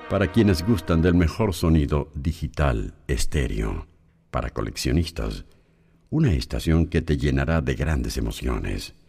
Para quienes gustan del mejor sonido digital estéreo. Para coleccionistas, una estación que te llenará de grandes emociones.